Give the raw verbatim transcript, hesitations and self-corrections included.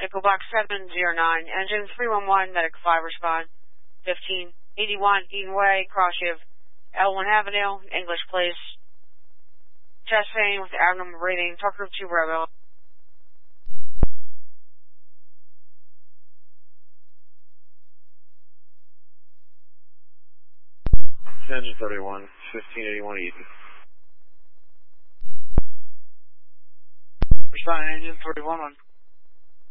Medical Box seven zero nine, Engine three one one, Medic five respond, fifteen eighty-one Eden Way, cross shift, Elwyn Avenue, English Place, chest pain with abnormal breathing, talk group two Bravo. Engine thirty-one, fifteen eighty-one Eden. Respond, Engine thirty-one,